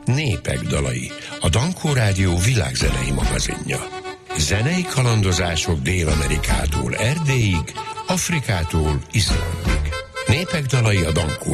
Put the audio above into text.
Népek dalai, a Dankó Rádió világzenei magazinja. Zenei kalandozások Dél-Amerikától Erdélyig, Afrikától Izlandig. Népek dalai a Dankó